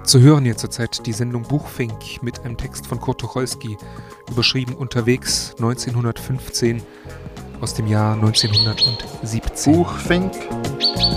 Zu hören hier zurzeit die Sendung Buchfink mit einem Text von Kurt Tucholsky, überschrieben Unterwegs 1915 aus dem Jahr 1917. Buchfink.